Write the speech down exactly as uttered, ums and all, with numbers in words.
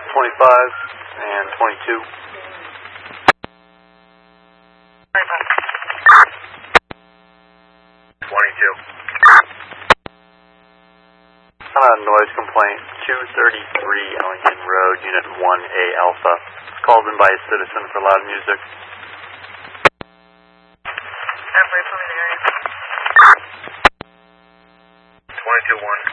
twenty-five and twenty-two. twenty-two. On a noise complaint, two thirty-three Ellington Road, Unit one A Alpha. It's called in by a citizen for loud music. twenty-two one.